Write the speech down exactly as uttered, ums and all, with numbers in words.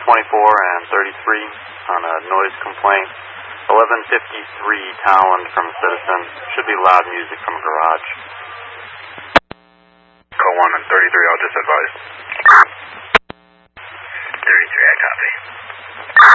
twenty-four and thirty-three on a noise complaint. eleven fifty-three Townland from a citizen. Should be loud music from a garage. Call one and thirty-three, I'll just advise. thirty-three, I copy.